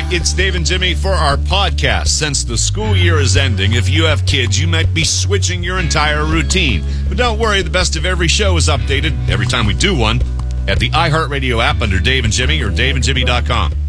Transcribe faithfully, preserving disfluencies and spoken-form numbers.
it's Dave and Jimmy for our podcast. Since the school year is ending, if you have kids, you might be switching your entire routine. But don't worry, the best of every show is updated every time we do one at the iHeartRadio app under Dave and Jimmy or dave and jimmy dot com.